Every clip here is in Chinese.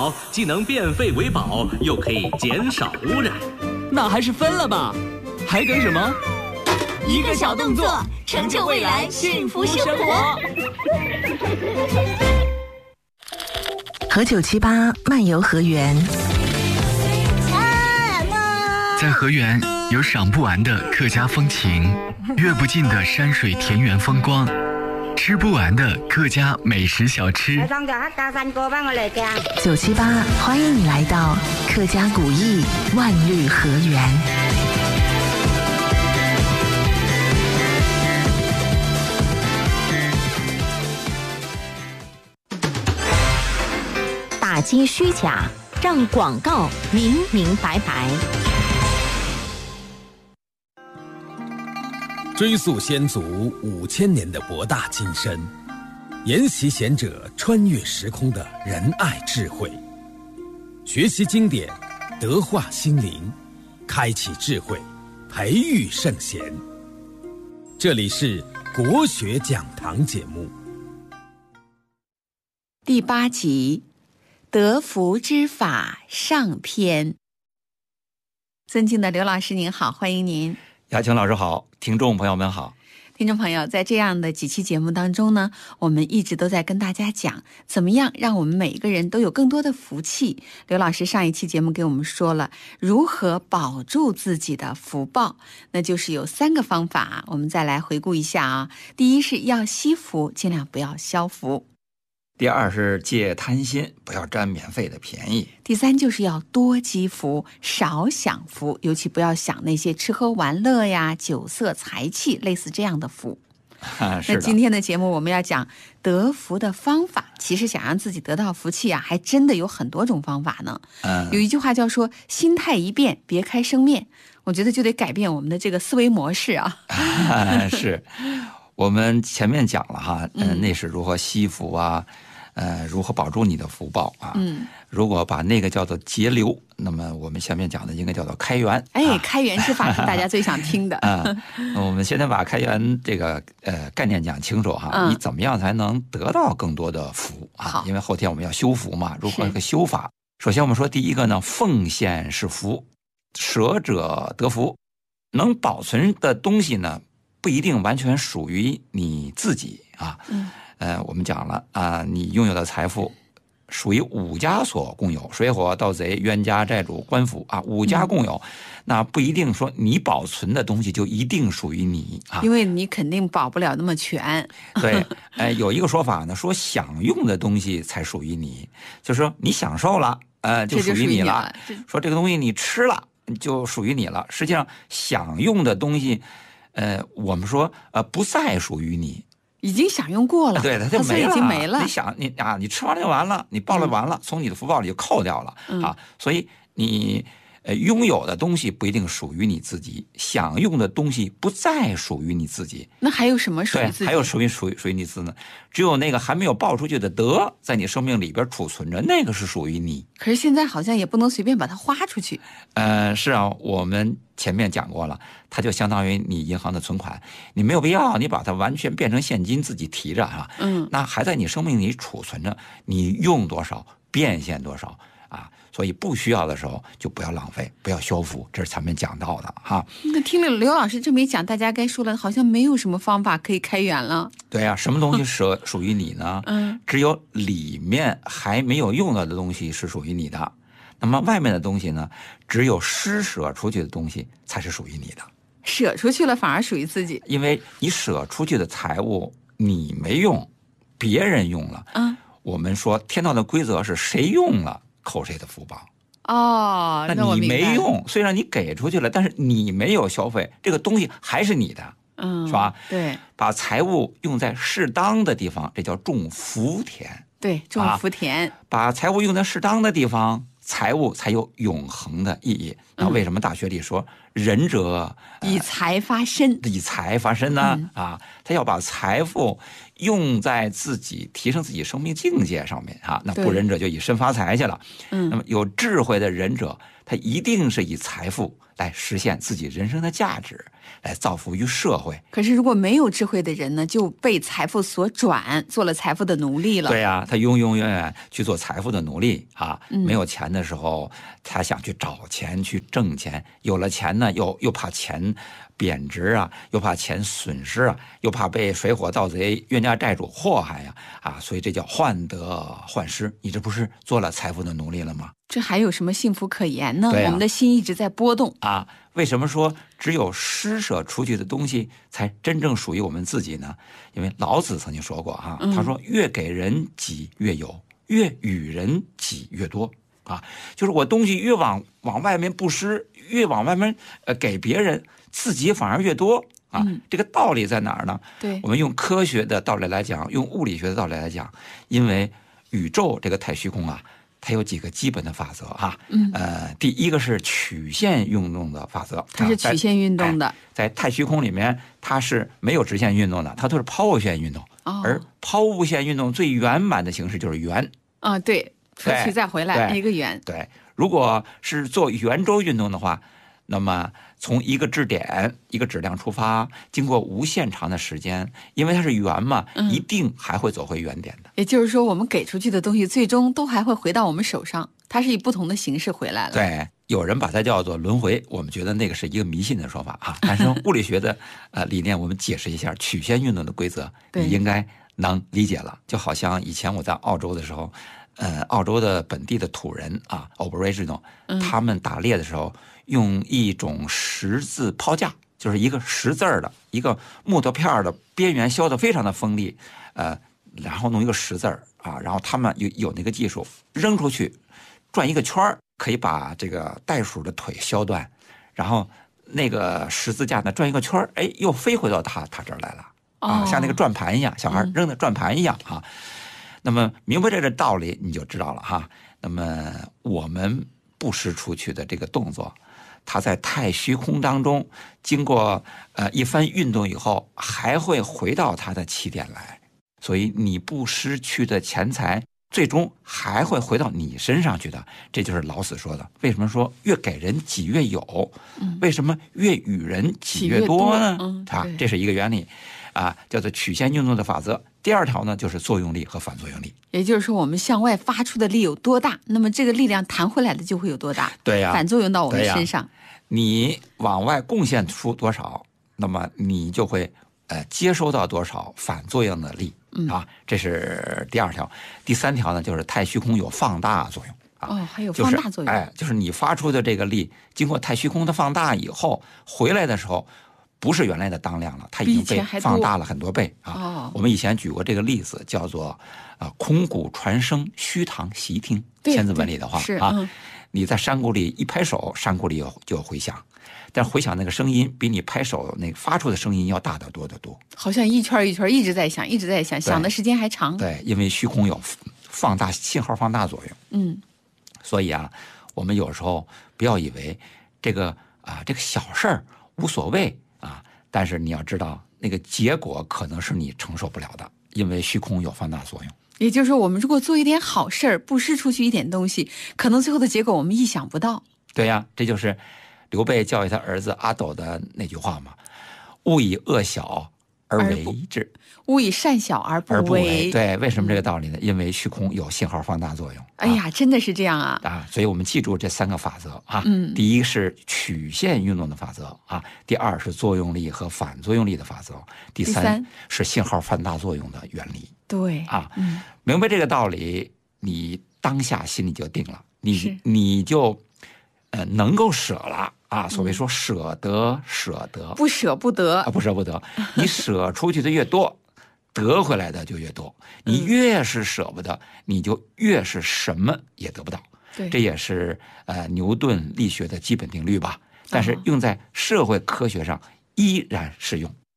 好，既能变废为宝，又可以减少污染。 那还是分了吧，还等什么？ 一个小动作，成就未来幸福生活。 和978漫游河源。 在河源有赏不完的客家风情，阅不尽的山水田园风光，吃不完的客家美食小吃。 978欢迎你来到客家古艺万绿河源。 打击虚假，让广告明明白白。 追溯先祖5000年的博大精深，研习贤者穿越时空的仁爱智慧，学习经典，德化心灵，开启智慧，培育圣贤。这里是国学讲堂节目第8集，得福之法上篇。尊敬的刘老师您好，欢迎您。 雅晴老师好，听众朋友们好。 听众朋友，在这样的几期节目当中呢，我们一直都在跟大家讲怎么样让我们每一个人都有更多的福气。刘老师上一期节目给我们说了如何保住自己的福报，那就是有3个方法，我们再来回顾一下啊。第一是要惜福，尽量不要消福。 第2是戒贪心，不要占免费的便宜。 第3就是要多积福，少享福，尤其不要想那些吃喝玩乐呀、酒色财气类似这样的福。那今天的节目我们要讲得福的方法，其实想让自己得到福气啊，还真的有很多种方法呢。有一句话叫说心态一变，别开生面，我觉得就得改变我们的这个思维模式啊。 是我们前面讲了哈，那是如何惜福啊，如何保住你的福报啊。如果把那个叫做节流，那么我们下面讲的应该叫做开源。 开源之法是大家最想听的。 我们现在把开源这个概念讲清楚哈，你怎么样才能得到更多的福啊？因为后天我们要修福嘛，如何个修法？首先我们说第一个呢，奉献是福，舍者得福。能保存的东西呢，不一定完全属于你自己啊。我们讲了啊，你拥有的财富属于5家所共有，水火盗贼冤家债主官府啊，5家共有。那不一定说你保存的东西就一定属于你啊， 因为你肯定保不了那么全。 对，有一个说法呢，说享用的东西才属于你，就是说你享受了，就属于你了。说这个东西你吃了就属于你了。实际上享用的东西，我们说不再属于你。 已经享用过了， 对，它就没了， 已经没了。 你吃完了就完了，你报了完了，从你的福报里就扣掉了啊。所以你拥有的东西不一定属于你自己，享用的东西不再属于你自己。 那还有什么属于自己？ 还有属于你自己呢？只有那个还没有报出去的德，在你生命里边储存着，那个是属于你。 可是现在好像也不能随便把它花出去。 是啊，我们前面讲过了，它就相当于你银行的存款，你没有必要你把它完全变成现金自己提着啊。那还在你生命里储存着，你用多少变现多少啊。所以不需要的时候就不要浪费，不要消福，这是前面讲到的哈。 那听了刘老师这么一讲，大家该说了，好像没有什么方法可以开源了。 对啊，什么东西属于你呢？只有里面还没有用到的东西是属于你的，那么外面的东西呢，只有施舍出去的东西才是属于你的。 舍出去了反而属于自己，因为你舍出去的财物你没用，别人用了。我们说天道的规则是谁用了扣谁的福报。那你没用，虽然你给出去了，但是你没有消费，这个东西还是你的，是吧？ 对， 把财物用在适当的地方，这叫种福田。 对，种福田。 把财物用在适当的地方， 财物才有永恒的意义。那为什么大学里说仁者以财发身？ 以财发身呢？他要把财富用在自己提升自己生命境界上面啊。那不仁者就以身发财去了。那么有智慧的仁者，他一定是以财富来实现自己人生的价值，来造福于社会。 可是如果没有智慧的人呢，就被财富所转，做了财富的奴隶了。 对呀，他永永远远去做财富的奴隶啊！没有钱的时候，他想去找钱去挣钱；有了钱呢，又怕钱贬值啊，又怕钱损失啊，又怕被水火盗贼、冤家债主祸害呀！所以这叫患得患失。你这不是做了财富的奴隶了吗？ 这还有什么幸福可言呢？ 我们的心一直在波动啊！为什么说只有施舍出去的东西才真正属于我们自己呢？因为老子曾经说过他说越给人己越有，越与人己越多就是我东西越往外面布施，越往外面给别人，自己反而越多这个道理在哪儿呢？ 对， 我们用科学的道理来讲，用物理学的道理来讲，因为宇宙这个太虚空它有几个基本的法则第一个是曲线运动的法则， 它是曲线运动的， 在太虚空里面它是没有直线运动的，它都是抛物线运动。而抛物线运动最圆满的形式就是圆对，出去再回来一个圆。 对，如果是做圆周运动的话，那么从一个质点一个质量出发，经过无限长的时间，因为它是圆嘛，一定还会走回原点的。 也就是说，我们给出去的东西最终都还会回到我们手上，它是以不同的形式回来了。 对，有人把它叫做轮回，我们觉得那个是一个迷信的说法但是用物理学的理念，我们解释一下曲线运动的规则，你应该能理解了。就好像以前我在澳洲的时候，澳洲的本地的土人Aboriginal，他们打猎的时候用一种十字抛架，就是一个十字的一个木头片的边缘削得非常的锋利，然后弄一个十字然后他们有那个技术，扔出去转一个圈可以把这个袋鼠的腿削断，然后那个十字架呢转一个圈又飞回到他这儿来了像那个转盘一样，小孩扔的转盘一样那么明白这个道理你就知道了那么我们布施出去的这个动作，它在太虚空当中经过一番运动以后，还会回到它的起点来。所以你布施去的钱财最终还会回到你身上去的。这就是老子说的，为什么说越给人己越有，为什么越与人己越多呢？这是一个原理叫做曲线运动的法则。第二条呢，就是作用力和反作用力。 也就是说，我们向外发出的力有多大，那么这个力量弹回来的就会有多大。 对呀， 反作用到我们身上。 你往外贡献出多少，那么你就会接收到多少反作用的力这是第二条。第三条呢，就是太虚空有放大作用还有放大作用。 就是你发出的这个力，经过太虚空的放大以后，回来的时候不是原来的当量了，它已经被放大了很多倍我们以前举过这个例子，叫做空谷传声，虚堂习听。千字文里的话你在山谷里一拍手，山谷里就有回响，但回响那个声音比你拍手那个发出的声音要大得多得多， 好像一圈一圈一直在响，一直在响，响的时间还长。 对，因为虚空有放大信号放大作用。所以我们有时候不要以为这个小事儿无所谓但是你要知道，那个结果可能是你承受不了的，因为虚空有放大作用。 也就是说，我们如果做一点好事儿，布施出去一点东西，可能最后的结果我们意想不到。 对呀，这就是刘备教育他儿子阿斗的那句话嘛：勿以恶小而为之， 勿以善小而不为。 对，为什么这个道理呢？因为虚空有信号放大作用。 哎呀，真的是这样所以我们记住这三个法则第一是曲线运动的法则第二是作用力和反作用力的法则，第三是信号放大作用的原理。 对明白这个道理，你当下心里就定了，你就能够舍了所谓说舍得， 不舍不得不舍不得。你舍出去的越多，得回来的就越多。你越是舍不得，你就越是什么也得不到。这也是牛顿力学的基本定律吧。但是用在社会科学上依然适用。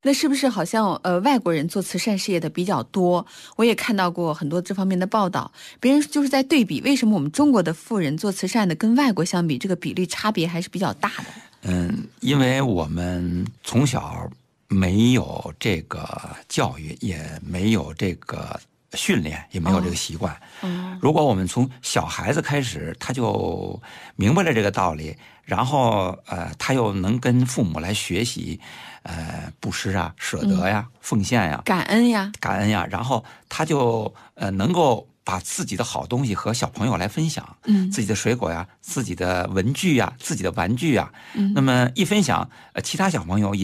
那是不是好像外国人做慈善事业的比较多？我也看到过很多这方面的报道，别人就是在对比为什么我们中国的富人做慈善的跟外国相比，这个比例差别还是比较大的。 因为我们从小没有这个教育，也没有这个训练，也没有这个习惯。如果我们从小孩子开始，他就明白了这个道理，然后他又能跟父母来学习布施啊、舍得呀、奉献呀、 感恩呀， 然后他就能够把自己的好东西和小朋友来分享，自己的水果呀、自己的文具呀、自己的玩具呀，那么一分享，其他小朋友也